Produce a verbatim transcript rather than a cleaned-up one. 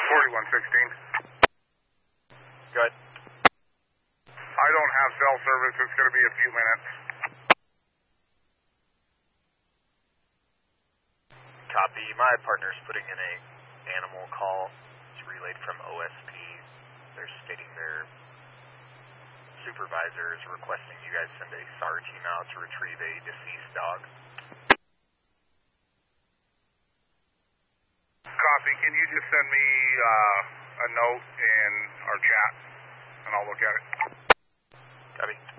forty-one sixteen. Go ahead. I don't have cell service. It's going to be a few minutes. Copy. My partner's putting in a animal call. It's relayed from O S P. They're stating their supervisor is requesting you guys send a S A R team out to retrieve a deceased dog. Copy. Can you just send me uh, a note in our chat, and I'll look at it? Copy.